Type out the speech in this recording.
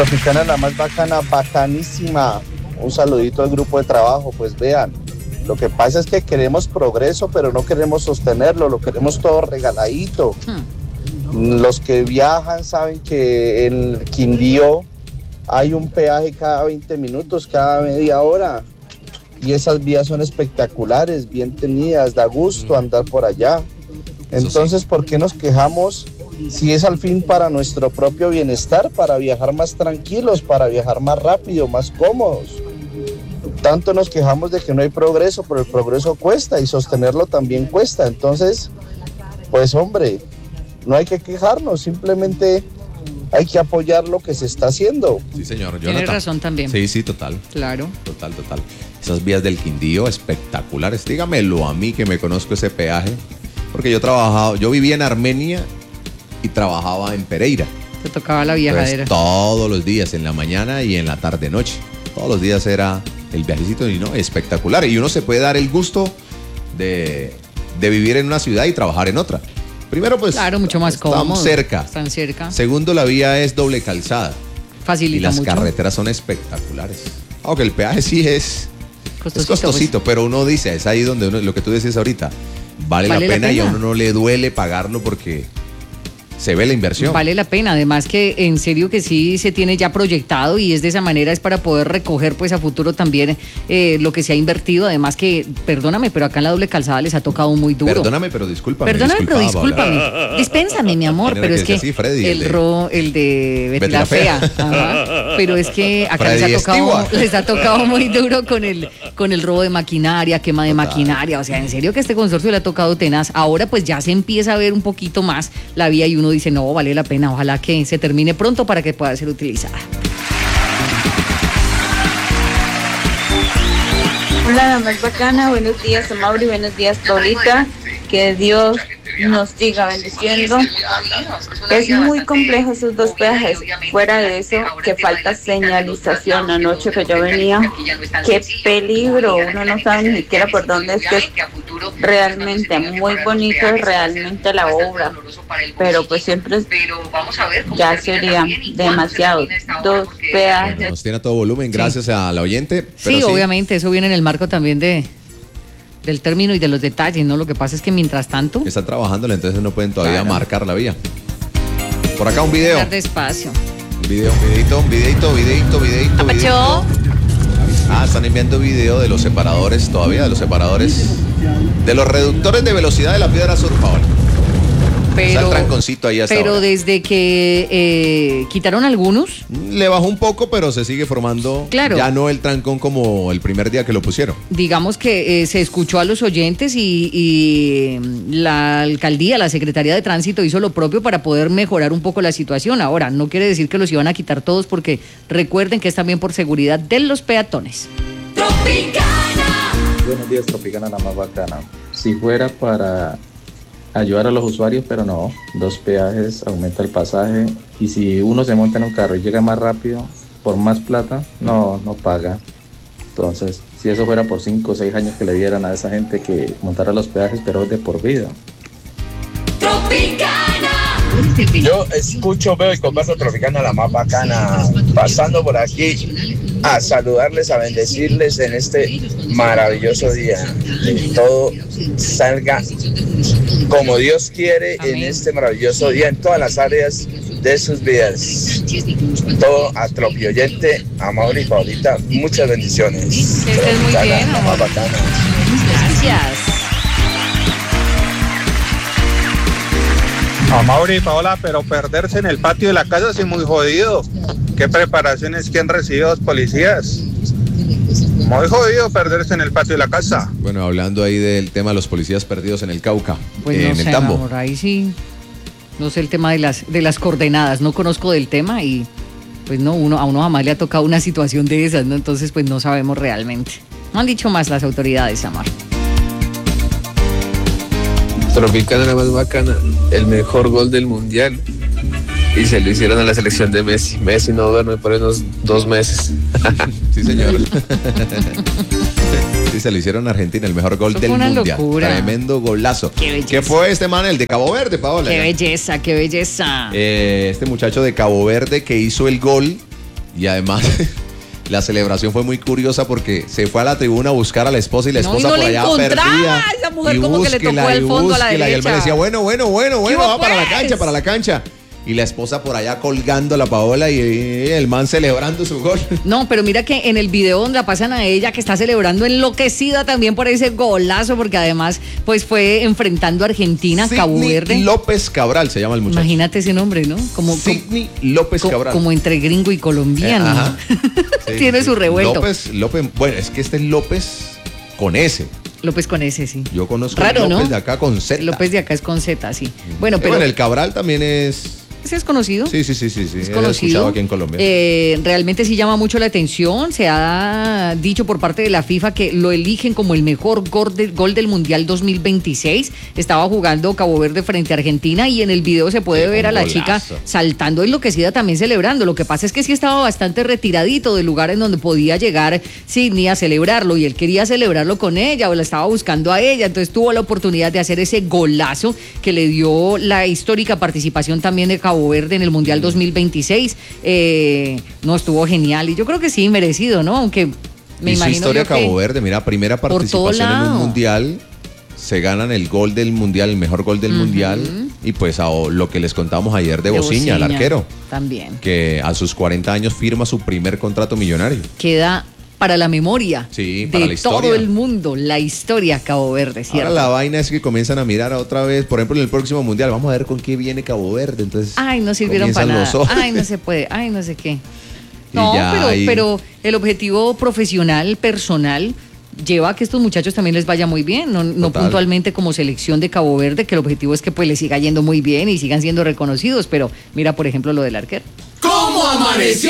Tropicana la más bacana, bacanísima. Un saludito al grupo de trabajo, pues vean. Lo que pasa es que queremos progreso, pero no queremos sostenerlo, lo queremos todo regaladito. Los que viajan saben que en Quindío hay un peaje cada 20 minutos, cada media hora. Y esas vías son espectaculares, bien tenidas, da gusto andar por allá. Entonces, ¿por qué nos quejamos si es al fin para nuestro propio bienestar, para viajar más tranquilos, para viajar más rápido, más cómodos? Tanto nos quejamos de que no hay progreso, pero el progreso cuesta y sostenerlo también cuesta. Entonces, pues hombre, no hay que quejarnos, simplemente hay que apoyar lo que se está haciendo. Sí, señor. Tienes razón también. Sí, total. Claro. Total. Esas vías del Quindío espectaculares. Dígamelo a mí que me conozco ese peaje. Porque yo vivía en Armenia y trabajaba en Pereira. Te tocaba la viajadera. Entonces, todos los días, en la mañana y en la tarde-noche. Todos los días era el viajecito y no, espectacular. Y uno se puede dar el gusto de vivir en una ciudad y trabajar en otra. Primero, pues, claro, mucho más cómodo. Están cerca. Segundo, la vía es doble calzada. Facilita y las mucho. Carreteras son espectaculares. Aunque el peaje sí es costosito, pues. Pero uno dice, es ahí donde lo que tú decías ahorita, vale la pena y a uno no le duele pagarlo porque se ve la inversión. Vale la pena, además que en serio que sí se tiene ya proyectado y es de esa manera, es para poder recoger pues a futuro también lo que se ha invertido, además que, perdóname, pero acá en la doble calzada les ha tocado muy duro. Perdóname, pero discúlpame. Dispénsame, mi amor, pero es que sí, Freddy, el de Betty la Fea. Ajá. Pero es que acá les ha tocado muy duro con el robo de maquinaria, quema de maquinaria, o sea, en serio que este consorcio le ha tocado tenaz. Ahora pues ya se empieza a ver un poquito más la vía y uno dice, no, vale la pena, ojalá que se termine pronto para que pueda ser utilizada. Hola, la más bacana, buenos días, Mauri, buenos días, Paulita, que Dios nos siga bendiciendo. Es muy complejo esos dos peajes, fuera de eso, que falta señalización. Anoche que yo venía, qué peligro, uno no sabe ni siquiera por dónde es, que es realmente muy bonito, es realmente la obra, pero pues siempre ya sería demasiado, dos peajes. Nos tiene a todo volumen, gracias a la oyente. Pero sí, obviamente, eso viene en el marco también del término y de los detalles, ¿no? Lo que pasa es que mientras tanto están trabajándole, entonces no pueden todavía marcar la vía. Por acá un video. Dar despacio. Un videito. Están enviando video de los separadores todavía, de los reductores de velocidad de la Piedra Sur, Paola. Está el tranconcito ahí hasta pero ahora. Desde que quitaron algunos, le bajó un poco, pero se sigue formando. Claro. Ya no el trancón como el primer día que lo pusieron. Digamos que se escuchó a los oyentes y la alcaldía, la Secretaría de Tránsito hizo lo propio para poder mejorar un poco la situación. Ahora, no quiere decir que los iban a quitar todos, porque recuerden que es también por seguridad de los peatones. Tropicana. Buenos días, Tropicana, la más bacana. Si fuera para ayudar a los usuarios, pero no, dos peajes, aumenta el pasaje, y si uno se monta en un carro y llega más rápido, por más plata, no paga. Entonces, si eso fuera por 5 o 6 años que le dieran a esa gente que montara los peajes, pero de por vida. Yo escucho, veo y converso Tropicana la más bacana, pasando por aquí a saludarles, a bendecirles en este maravilloso día. Que todo salga como Dios quiere. Amén. En este maravilloso día, en todas las áreas de sus vidas. Todo a Tropioyente, a Mauri y Paulita, muchas bendiciones. Que estés muy bien, la más bacana. Gracias. A Mauri y Paola, pero perderse en el patio de la casa es muy jodido. ¿Qué preparaciones que han recibido los policías? Muy jodido perderse en el patio de la casa. Bueno, hablando ahí del tema de los policías perdidos en el Cauca, pues en no sé, el Tambo. Amor, ahí sí, no sé el tema de las coordenadas, no conozco del tema y pues no, a uno jamás le ha tocado una situación de esas, ¿no? Entonces pues no sabemos realmente. No han dicho más las autoridades, Amar. Tropicana la más bacana, el mejor gol del mundial, y se lo hicieron a la selección de Messi. Messi no duerme por unos 2 meses. Sí, señor. Sí, se lo hicieron a Argentina, el mejor gol del mundial. Locura. Tremendo golazo. ¿Qué fue este man, el de Cabo Verde, Paola? Qué belleza. Este muchacho de Cabo Verde que hizo el gol Y además, la celebración fue muy curiosa porque se fue a la tribuna a buscar a la esposa y la esposa por allá perdida. Esa mujer como que le tocó el fondo a la derecha. Y él me decía, bueno, va para la cancha. Y la esposa por allá colgando la Paola y el man celebrando su gol. No, pero mira que en el video donde la pasan a ella, que está celebrando enloquecida también por ese golazo, porque además pues fue enfrentando a Argentina, Cabo Verde. López Cabral se llama el muchacho. Imagínate ese nombre, ¿no? Sidney López Cabral. Como entre gringo y colombiano. Ajá. Sí, Tiene su revuelto. López, bueno, es que este es López con S. López con S, sí. Yo conozco Raro, López, ¿no? De acá con Z. López de acá es con Z, sí. Bueno, pero el Cabral también es... ¿Ese es conocido? Sí. Es conocido. Aquí en Colombia. Realmente sí llama mucho la atención. Se ha dicho por parte de la FIFA que lo eligen como el mejor gol del Mundial 2026. Estaba jugando Cabo Verde frente a Argentina y en el video se puede ver a la chica saltando enloquecida también celebrando. Lo que pasa es que sí estaba bastante retiradito del lugar en donde podía llegar Sidney a celebrarlo y él quería celebrarlo con ella o la estaba buscando a ella. Entonces tuvo la oportunidad de hacer ese golazo que le dio la histórica participación también de Cabo Verde en el Mundial 2026. No, estuvo genial y yo creo que sí, merecido, ¿no? Aunque me imagino historia Cabo Verde, mira, primera participación en un Mundial, se ganan el gol del Mundial, el mejor gol del Mundial, y pues a lo que les contamos ayer de Bociña, el arquero. También. Que a sus 40 años firma su primer contrato millonario. Queda para la memoria para la historia. Todo el mundo, la historia Cabo Verde, ¿cierto? Ahora la vaina es que comienzan a mirar otra vez, por ejemplo, en el próximo Mundial, vamos a ver con qué viene Cabo Verde, entonces... Ay, no sirvieron para nada, ay, no se puede, ay, no sé qué. No, pero el objetivo profesional, personal, lleva a que estos muchachos también les vaya muy bien, no puntualmente como selección de Cabo Verde, que el objetivo es que pues les siga yendo muy bien y sigan siendo reconocidos, pero mira, por ejemplo, lo del arquero. ¿Cómo amaneció